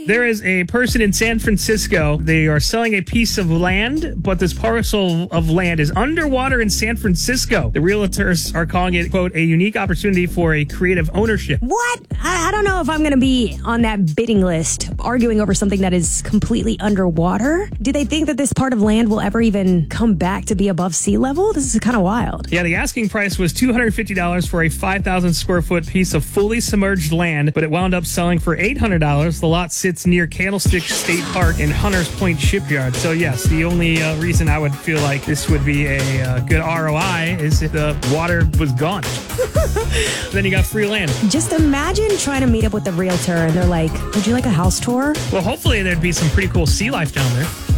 There is a person in San Francisco. They are selling a piece of land, but this parcel of land is underwater in San Francisco. The realtors are calling it, quote, a unique opportunity for a creative ownership. What? I don't know if I'm going to be on that bidding list arguing over something that is completely underwater. Do they think that this part of land will ever even come back to be above sea level? This is kind of wild. Yeah, the asking price was $250 for a 5,000 square foot piece of fully submerged land, but it wound up selling for $800. The lot sits near Candlestick State Park in Hunters Point Shipyard. So yes, the only reason I would feel like this would be a good ROI is if the water was gone. Then you got free land. Just imagine trying to meet up with the realtor and they're like, would you like a house tour? Well, hopefully there'd be some pretty cool sea life down there.